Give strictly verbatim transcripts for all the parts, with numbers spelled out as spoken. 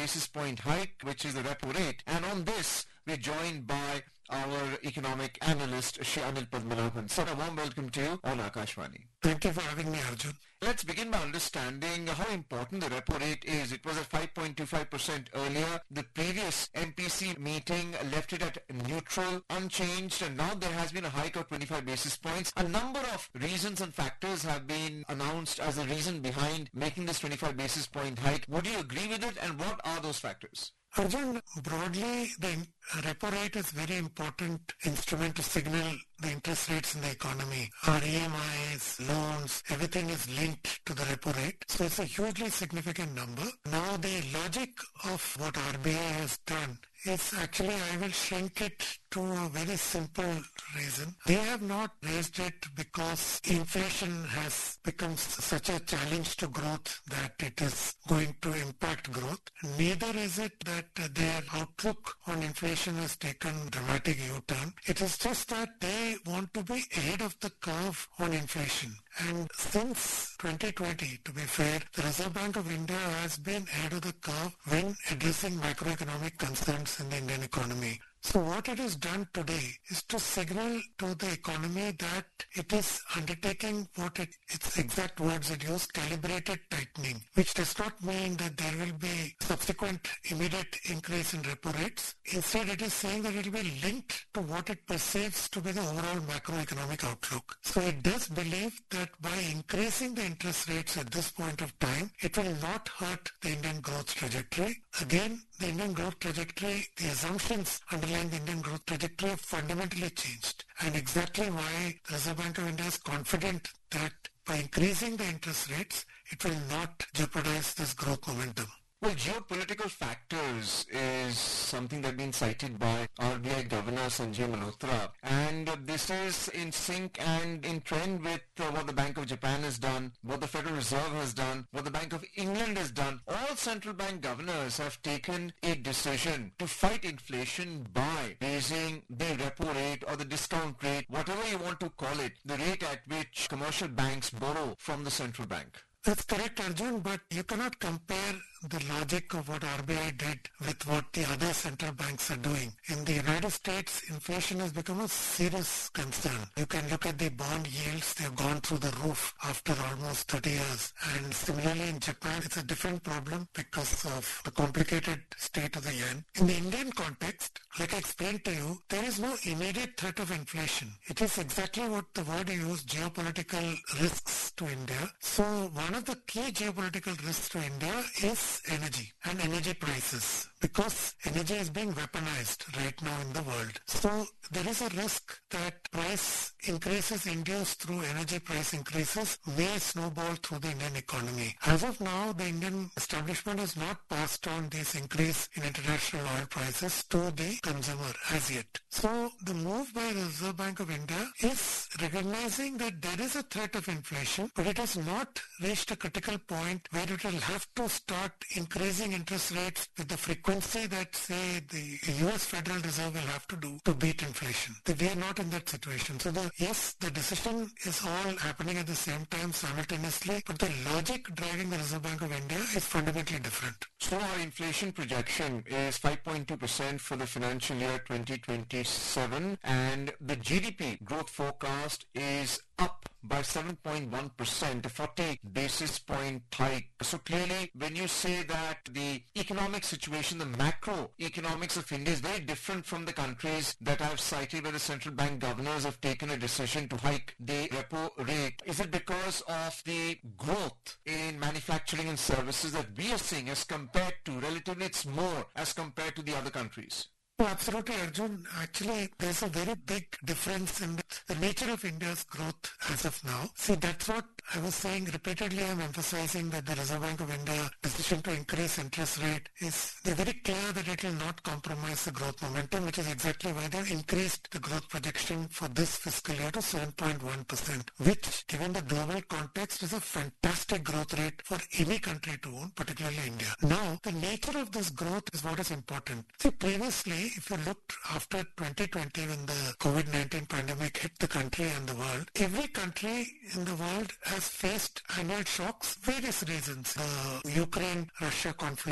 basis point hike, which is the repo rate. And on this, we're joined by our economic analyst, Shri Anil Padmanabhan. Sir, a warm welcome to you on Akashvani. Thank you for having me, Arjun. Let's begin by understanding how important the repo rate is. It was at five point two five percent earlier. The previous M P C meeting left it at neutral, unchanged, and now there has been a hike of twenty-five basis points. A number of reasons and factors have been announced as a reason behind making this twenty-five basis point hike. Would you agree with it, and what are those factors? Arjun, broadly, the repo rate is a very important instrument to signal the interest rates in the economy. Our E M Is, loans, everything is linked to the repo rate. So it's a hugely significant number. Now the logic of what R B I has done is actually, I will shrink it to a very simple reason. They have not raised it because inflation has become such a challenge to growth that it is going to impact growth. Neither is it that their outlook on inflation has taken dramatic U-turn. It is just that they want to be ahead of the curve on inflation. And since twenty twenty, to be fair, the Reserve Bank of India has been ahead of the curve when addressing macroeconomic concerns in the Indian economy. So what it has done today is to signal to the economy that it is undertaking what it, its exact words it used, calibrated tightening, which does not mean that there will be subsequent immediate increase in repo rates. Instead, it is saying that it will be linked to what it perceives to be the overall macroeconomic outlook. So it does believe that by increasing the interest rates at this point of time, it will not hurt the Indian growth trajectory. Again, the Indian growth trajectory, the assumptions underlying the Indian growth trajectory have fundamentally changed. And exactly why the Reserve Bank of India is confident that by increasing the interest rates, it will not jeopardize this growth momentum. Well, geopolitical factors is something that's been cited by R B I Governor Sanjay Malhotra, and uh, this is in sync and in trend with uh, what the Bank of Japan has done, what the Federal Reserve has done, what the Bank of England has done. All central bank governors have taken a decision to fight inflation by raising the repo rate or the discount rate, whatever you want to call it, the rate at which commercial banks borrow from the central bank. That's correct, Arjun, but you cannot compare the logic of what R B I did with what the other central banks are doing. In the United States, inflation has become a serious concern. You can look at the bond yields. They've gone through the roof after almost thirty years. And similarly in Japan, it's a different problem because of the complicated state of the yen. In the Indian context, like I explained to you, there is no immediate threat of inflation. It is exactly what the word you use, geopolitical risks to India. So one of the key geopolitical risks to India is energy and energy prices, because energy is being weaponized right now in the world. So there is a risk that price increases induced through energy price increases may snowball through the Indian economy. As of now, the Indian establishment has not passed on this increase in international oil prices to the consumer as yet. So the move by the Reserve Bank of India is recognizing that there is a threat of inflation, but it has not reached a critical point where it will have to start increasing interest rates with the frequency that, say, the U S Federal Reserve will have to do to beat inflation. We are not in that situation. So the, yes, the decision is all happening at the same time simultaneously, but the logic driving the Reserve Bank of India is fundamentally different. So our inflation projection is five point two percent for the financial year twenty twenty-seven, and the G D P growth forecast is up by seven point one percent, a forty basis point hike. So clearly, when you say that the economic situation, the macroeconomics of India is very different from the countries that I've cited where the central bank governors have taken a decision to hike the repo rate, is it because of the growth in manufacturing and services that we are seeing as compared to, relatively it's more as compared to the other countries? Oh, absolutely, Arjun. Actually, there's a very big difference in the, the nature of India's growth as of now. See, that's what I was saying repeatedly. I'm emphasizing that the Reserve Bank of India decision to increase interest rate is, they're very clear that it will not compromise the growth momentum, which is exactly why they've increased the growth projection for this fiscal year to seven point one percent, which, given the global context, is a fantastic growth rate for any country to own, particularly India. Now, the nature of this growth is what is important. See, previously, if you looked after twenty twenty, when the COVID nineteen pandemic hit the country and the world, every country in the world has faced annual shocks, various reasons. The Ukraine-Russia conflict,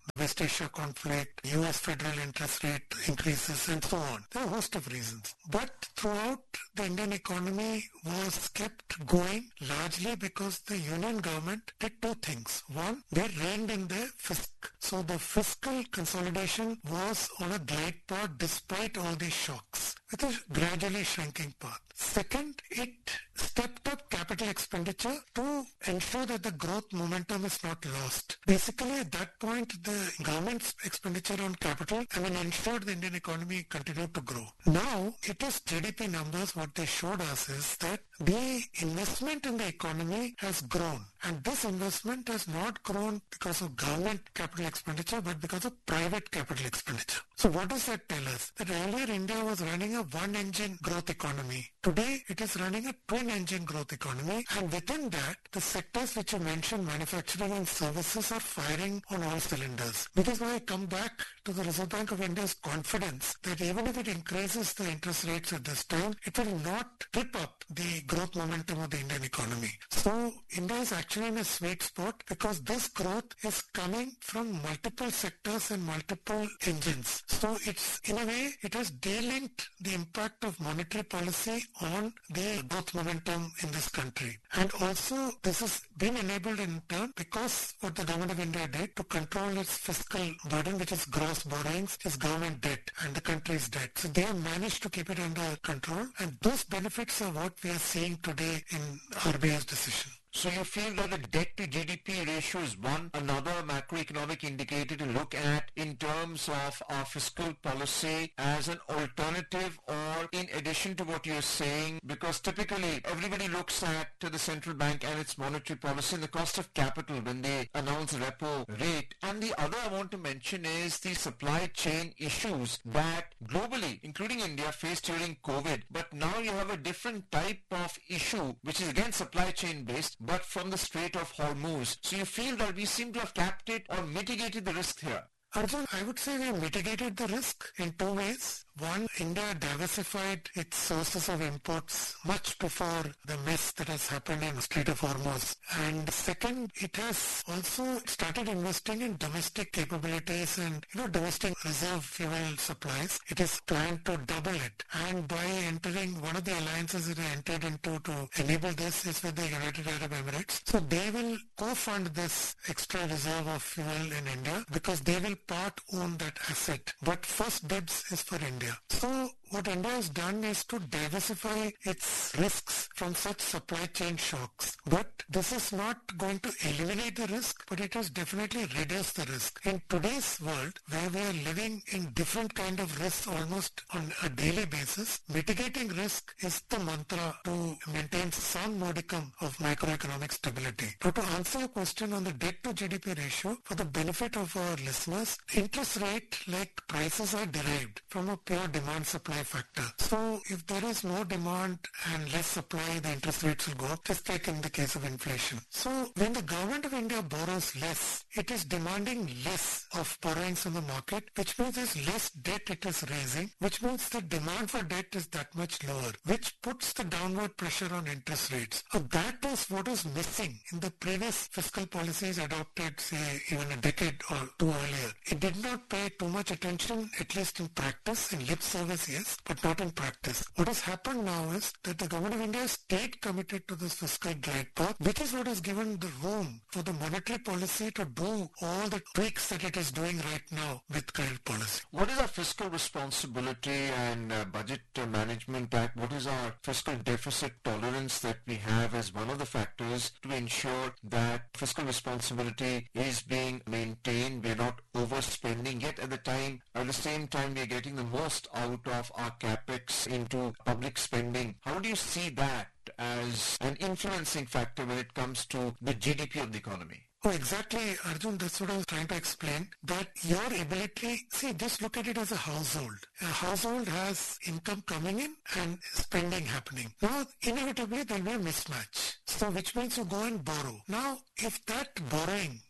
West Asia conflict, U S federal interest rate increases and so on. There are a host of reasons. But throughout, the Indian economy was kept going largely because the union government did two things. One, they reined in the fisc. So the fiscal consolidation was on a glide path despite all these shocks, with a gradually shrinking path. Second, it stepped up capital expenditure to ensure that the growth momentum is not lost. Basically, at that point, the government's expenditure on capital, I mean, ensured the Indian economy continued to grow. Now, it is G D P numbers. What they showed us is that the investment in the economy has grown. And this investment has not grown because of government capital expenditure, but because of private capital expenditure. So what does that tell us? That earlier India was running a one-engine growth economy. Today, it is running a twin-engine growth economy. And within that, the sectors which you mentioned, manufacturing and services, are firing on all cylinders. Which is why I come back to the Reserve Bank of India's confidence that even if it increases the interest rates at this time, it will not trip up the growth momentum of the Indian economy. So India is actually in a sweet spot because this growth is coming from multiple sectors and multiple engines. So it's, in a way, it has delinked the impact of monetary policy on the growth momentum in this country. And also, this has been enabled in turn because what the government of India did to control its fiscal burden, which is gross borrowings, is government debt and the country's debt. So they have managed to keep it under control, and those benefits are what we are seeing today in R B I's decision. So you feel that the debt to G D P ratio is one, another macroeconomic indicator to look at in terms of our fiscal policy as an alternative, or in addition to what you're saying, because typically everybody looks at to the central bank and its monetary policy and the cost of capital when they announce repo rate. And the other I want to mention is the supply chain issues that globally, including India, faced during COVID. But now you have a different type of issue, which is again supply chain based, but from the Strait of Hormuz. So you feel that we seem to have capped it or mitigated the risk here? Arjun, I would say we mitigated the risk in two ways. One, India diversified its sources of imports much before the mess that has happened in the Strait of Hormuz. And second, it has also started investing in domestic capabilities and, you know, domestic reserve fuel supplies. It is planned to double it. And by entering one of the alliances it entered into to enable this is with the United Arab Emirates. So they will co-fund this extra reserve of fuel in India because they will part own that asset. But first dibs is for India. So what India has done is to diversify its risks from such supply chain shocks. But this is not going to eliminate the risk, but it has definitely reduced the risk. In today's world, where we are living in different kind of risks almost on a daily basis, mitigating risk is the mantra to maintain some modicum of macroeconomic stability. Now, to answer your question on the debt to G D P ratio, for the benefit of our listeners, interest rate like prices are derived from a pure demand-supply factor. So if there is no demand and less supply, the interest rates will go up, just like in the case of inflation. So when the government of India borrows less, it is demanding less of borrowings from the market, which means there's less debt it is raising, which means the demand for debt is that much lower, which puts the downward pressure on interest rates. So that is what is missing in the previous fiscal policies adopted, say, even a decade or two earlier. It did not pay too much attention, at least in practice, in lip service, yes, but not in practice. What has happened now is that the government of India stayed committed to this fiscal glide path, which is what has given the room for the monetary policy to do all the tweaks that it is doing right now with credit policy. What is our fiscal responsibility and uh, budget uh, management act? What is our fiscal deficit tolerance that we have as one of the factors to ensure that fiscal responsibility is being maintained? We're not overspending, yet at the time, at the same time, we're getting the most out of our capex into public spending. How do you see that as an influencing factor when it comes to the G D P of the economy? Oh, exactly, Arjun. That's what I was trying to explain. That your ability, see, just look at it as a household. A household has income coming in and spending happening. Now, inevitably, there will be a mismatch. So, which means you go and borrow. Now, if that borrowing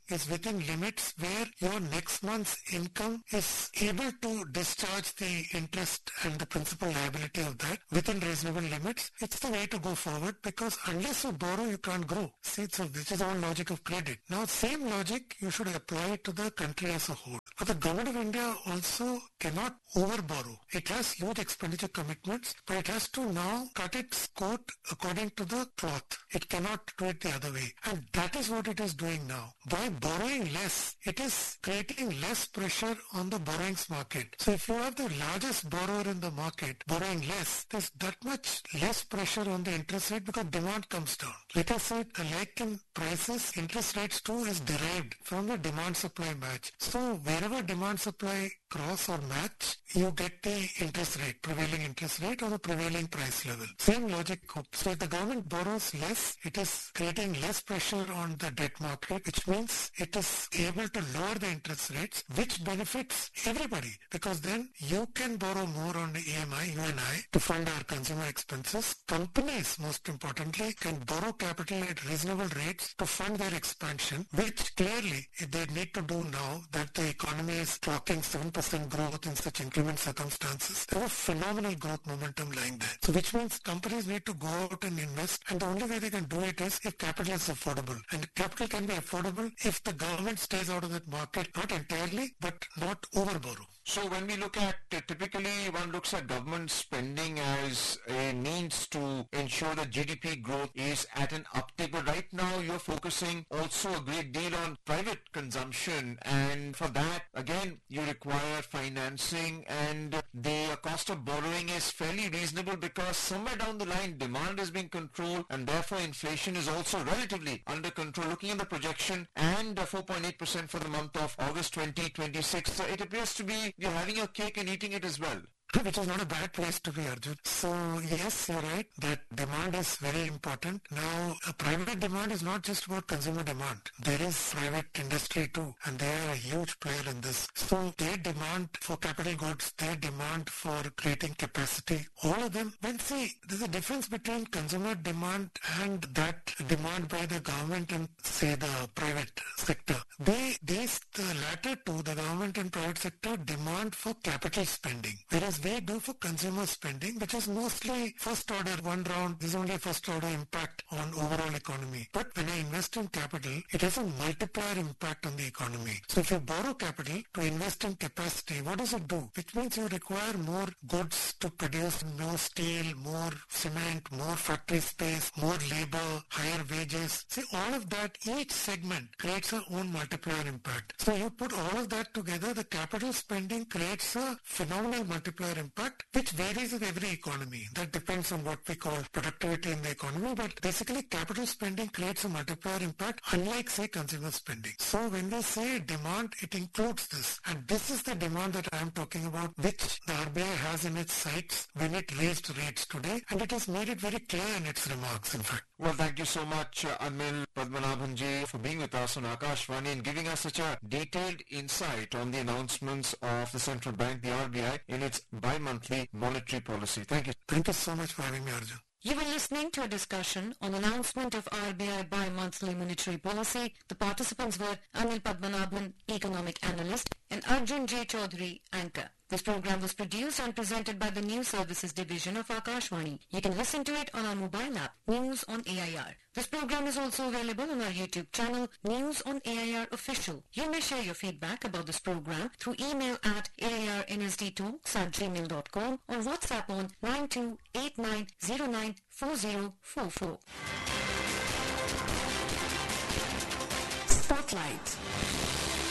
is within limits where your next month's income is able to discharge the interest and the principal liability of that within reasonable limits, it's the way to go forward, because unless you borrow, you can't grow. See, so this is all logic of credit. Now, same logic you should apply to the country as a whole. But the government of India also cannot overborrow. It has huge expenditure commitments, but it has to now cut its coat according to the cloth. It cannot do it the other way. And that is what it is doing now. By borrowing less, it is creating less pressure on the borrowings market. So if you have the largest borrower in the market borrowing less, there's that much less pressure on the interest rate because demand comes down. Like I said, like in prices, interest rates too is derived from the demand-supply match. So wherever demand-supply cross or match, you get the interest rate, prevailing interest rate or the prevailing price level. Same logic. So if the government borrows less, it is creating less pressure on the debt market, which means it is able to lower the interest rates, which benefits everybody, because then you can borrow more on the E M I, you and I, to fund our consumer expenses. Companies, most importantly, can borrow capital at reasonable rates to fund their expansion, which clearly they need to do now that the economy is clocking seven percent growth in such increment circumstances. There's a phenomenal growth momentum lying there. So which means companies need to go out and invest, and the only way they can do it is if capital is affordable. And capital can be affordable if the government stays out of that market, not entirely, but not overborrow. So when we look at, uh, typically one looks at government spending as a means to ensure that G D P growth is at an uptick. But right now you're focusing also a great deal on private consumption, and for that, again, you require financing, and the cost of borrowing is fairly reasonable because somewhere down the line demand is being controlled and therefore inflation is also relatively under control. Looking at the projection and four point eight percent for the month of August twenty twenty-six, so it appears to be you're having your cake and eating it as well. Which is not a bad place to be, Arjun. So yes, you're right that demand is very important. Now, a private demand is not just about consumer demand. There is private industry too, and they are a huge player in this. So their demand for capital goods, their demand for creating capacity, all of them, when see, there's a difference between consumer demand and that demand by the government and say the private sector. They, these, the latter two, the government and private sector, demand for capital spending, whereas they do for consumer spending, which is mostly first order, one round, there's only a first order impact on overall economy. But when I invest in capital, it has a multiplier impact on the economy. So if you borrow capital to invest in capacity, what does it do? Which means you require more goods to produce, more steel, more cement, more factory space, more labor, higher wages. See, all of that, each segment creates its own multiplier impact. So you put all of that together, the capital spending creates a phenomenal multiplier impact, which varies with every economy. That depends on what we call productivity in the economy, but basically capital spending creates a multiplier impact, unlike, say, consumer spending. So when we say demand, it includes this. And this is the demand that I am talking about, which the R B I has in its sights when it raised rates today, and it has made it very clear in its remarks, in fact. Well, thank you so much, uh, Anil Padmanabhanji, for being with us on Akashvani and giving us such a detailed insight on the announcements of the central bank, the R B I, in its bi-monthly monetary policy. Thank you. Thank you so much for having me, Arjun. You were listening to a discussion on announcement of R B I bi-monthly monetary policy. The participants were Anil Padmanabhan, economic analyst, and Arjun J. Chaudhary, anchor. This program was produced and presented by the News Services Division of Akashvani. You can listen to it on our mobile app, News on A I R. This program is also available on our YouTube channel, News on A I R Official. You may share your feedback about this program through email at a i r n s d talks at gmail dot com or WhatsApp on nine two eight nine zero nine four zero four four. Spotlight.